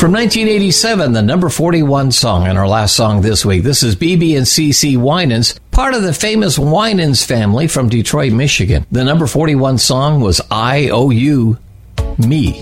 From 1987, the number 41 song and our last song this week. This is BB and CC Winans, part of the famous Winans family from Detroit, Michigan. The number 41 song was I Owe You Me.